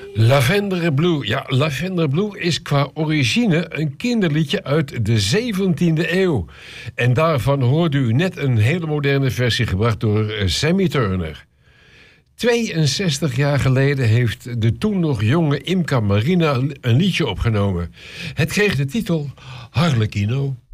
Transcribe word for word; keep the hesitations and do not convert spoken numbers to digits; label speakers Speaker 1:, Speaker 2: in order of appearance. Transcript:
Speaker 1: Lavender Blue. Ja, Lavender Blue is qua origine een kinderliedje uit de zeventiende eeuw. En daarvan hoorde u net een hele moderne versie gebracht door Sammy Turner. tweeënzestig jaar geleden heeft de toen nog jonge Imca Marina een liedje opgenomen. Het kreeg de titel Harlequino.